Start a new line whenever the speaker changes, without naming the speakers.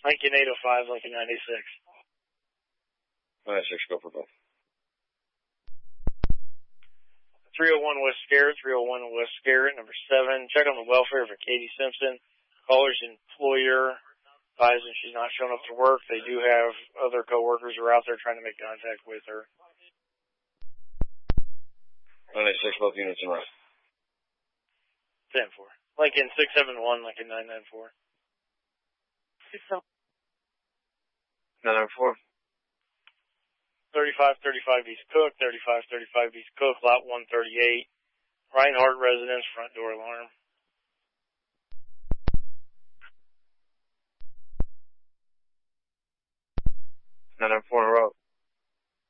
Lincoln 805, Lincoln 96.
96, go for both.
301 West Garrett, 301 West Garrett, number 7. Check on the welfare for Katie Simpson. Caller's employer advising she's not showing up to work. They do have other coworkers who are out there trying to make contact with her.
96, both units in route.
10-4. Lincoln 671, Lincoln 994.
994.
3535 East Cook, 3535 East Cook, lot 138. Reinhardt residence, front door alarm.
994 in a row.